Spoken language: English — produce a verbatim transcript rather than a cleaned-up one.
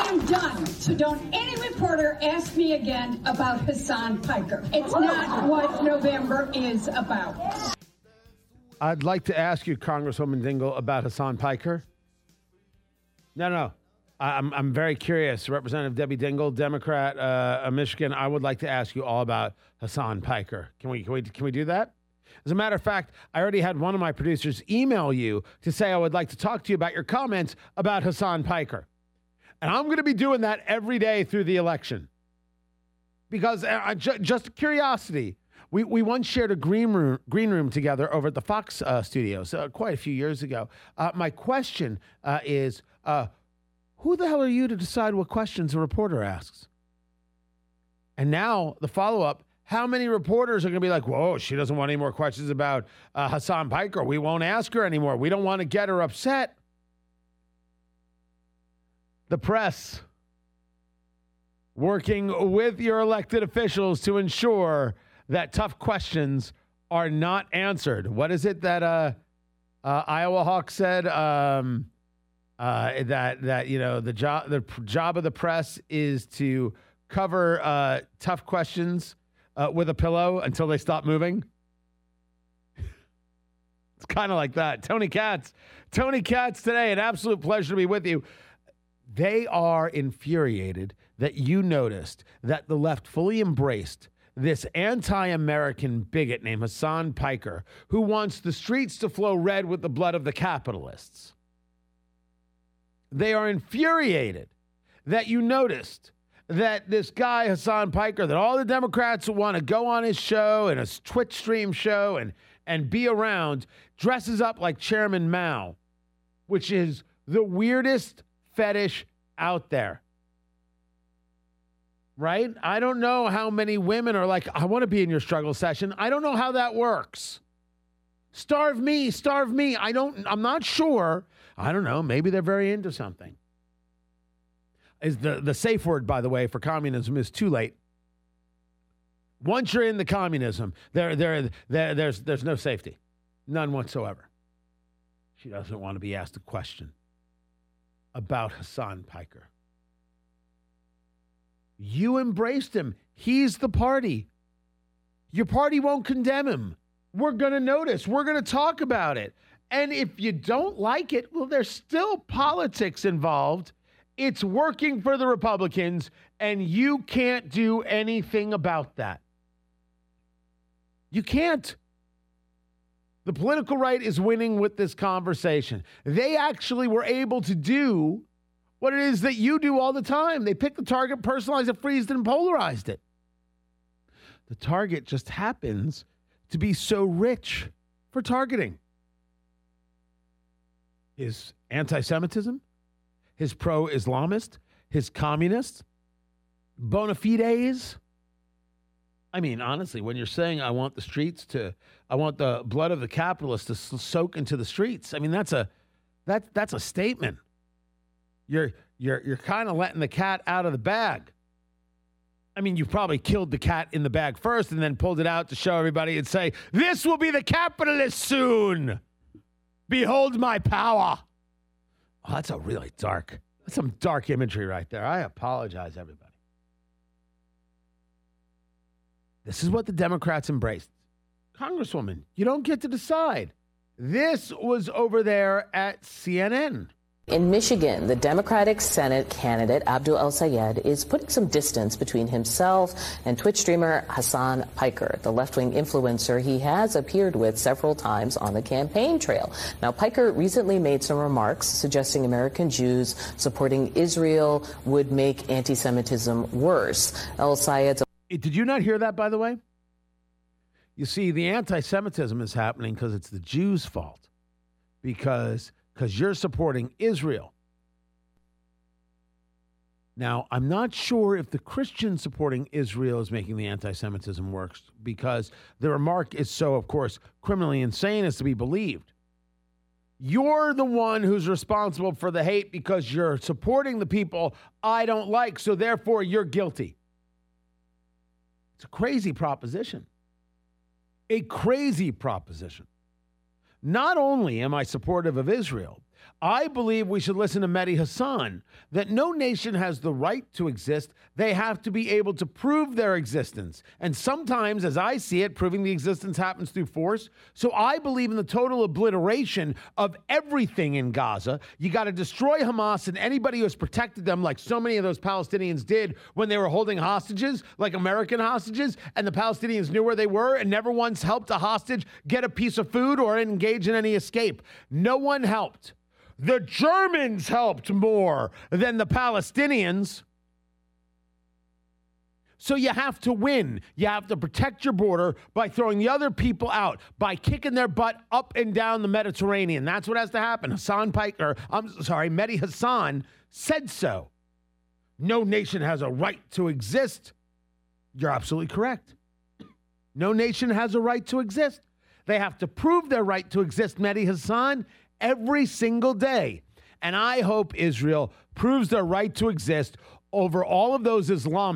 am done. So don't any reporter ask me again about Hassan Piker. It's not what November is about. I'd like to ask you, Congresswoman Dingell, about Hassan Piker. No, no. I'm I'm very curious. Representative Debbie Dingell, Democrat uh, of Michigan, I would like to ask you all about Hassan Piker. Can we, can we, can we do that? As a matter of fact, I already had one of my producers email you to say I would like to talk to you about your comments about Hassan Piker. And I'm going to be doing that every day through the election. Because uh, ju- just curiosity, we, we once shared a green room, green room together over at the Fox uh, studios uh, quite a few years ago. Uh, my question uh, is, uh, who the hell are you to decide what questions a reporter asks? And now the follow-up, how many reporters are going to be like, whoa, she doesn't want any more questions about uh, Hassan Piker. We won't ask her anymore. We don't want to get her upset. The press working with your elected officials to ensure that tough questions are not answered. What is it that uh, uh, Iowa Hawk said? Um, uh, that that you know the job the job of the press is to cover uh, tough questions uh, with a pillow until they stop moving. It's kind of like that. Tony Katz, Tony Katz today, an absolute pleasure to be with you. They are infuriated that you noticed that the left fully embraced this anti-American bigot named Hassan Piker, who wants the streets to flow red with the blood of the capitalists. They are infuriated that you noticed that this guy, Hassan Piker, that all the Democrats want to go on his show and a Twitch stream show and, and be around, dresses up like Chairman Mao, which is the weirdest fetish out there. Right? I don't know how many women are like, I want to be in your struggle session. I don't know how that works. Starve me, starve me. I don't, I'm not sure. I don't know. Maybe they're very into something. Is the, the safe word, by the way, for communism is too late. Once you're in the communism, there, there, there, there's, there's no safety. None whatsoever. She doesn't want to be asked a question about Hassan Piker. You embraced him. He's the party. Your party won't condemn him. We're going to notice. We're going to talk about it. And if you don't like it, well, there's still politics involved. It's working for the Republicans, and you can't do anything about that. You can't. The political right is winning with this conversation. They actually were able to do what it is that you do all the time. They picked the target, personalized it, freezed it, and polarized it. The target just happens to be so rich for targeting. His anti-Semitism, his pro-Islamist, his communist, bona fides. I mean, honestly, when you're saying I want the streets to, I want the blood of the capitalists to soak into the streets, I mean, that's a, that, that's a statement. You're you're you're kind of letting the cat out of the bag. I mean, you probably killed the cat in the bag first and then pulled it out to show everybody and say, this will be the capitalists soon. Behold my power. Oh, that's a really dark, that's some dark imagery right there. I apologize, everybody. This is what the Democrats embraced. Congresswoman, you don't get to decide. This was over there at C N N. In Michigan, the Democratic Senate candidate Abdul El-Sayed is putting some distance between himself and Twitch streamer Hassan Piker, the left-wing influencer he has appeared with several times on the campaign trail. Now, Piker recently made some remarks suggesting American Jews supporting Israel would make anti-Semitism worse. El-Sayed's... Did you not hear that, by the way? You see, the anti-Semitism is happening because it's the Jews' fault. Because... because you're supporting Israel. Now, I'm not sure if the Christian supporting Israel is making the anti-Semitism worse, because the remark is so, of course, criminally insane as to be believed. You're the one who's responsible for the hate because you're supporting the people I don't like, so therefore you're guilty. It's a crazy proposition. A crazy proposition. Not only am I supportive of Israel, I believe we should listen to Mehdi Hassan, that no nation has the right to exist. They have to be able to prove their existence. And sometimes, as I see it, proving the existence happens through force. So I believe in the total obliteration of everything in Gaza. You got to destroy Hamas and anybody who has protected them, like so many of those Palestinians did when they were holding hostages, like American hostages, and the Palestinians knew where they were and never once helped a hostage get a piece of food or engage in any escape. No one helped. The Germans helped more than the Palestinians. So you have to win. You have to protect your border by throwing the other people out, by kicking their butt up and down the Mediterranean. That's what has to happen. Hassan Piker, I'm sorry, Mehdi Hassan said so. No nation has a right to exist. You're absolutely correct. No nation has a right to exist. They have to prove their right to exist, Mehdi Hassan, every single day. And I hope Israel proves their right to exist over all of those Islamic